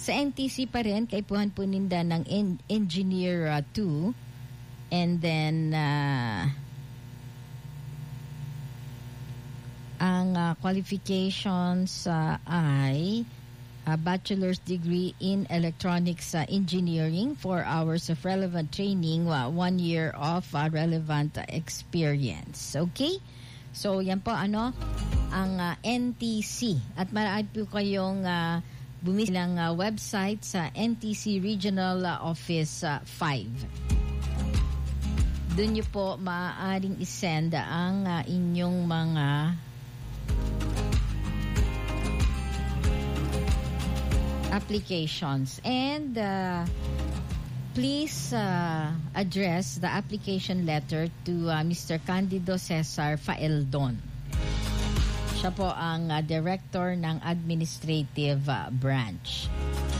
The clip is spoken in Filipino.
Sa NTC pa rin, kaipuhan po ninda ng Engineer 2. And then, ang qualifications ay bachelor's degree in electronics engineering, 4 hours of relevant training, 1 year of relevant experience. Okay? So, yan po, ang NTC. At marami po kayong bumili ng website sa NTC Regional Office 5. Doon nyo po maaaring isend ang inyong mga applications. And please address the application letter to Mr. Candido Cesar Faeldon. Siya po ang director ng administrative branch.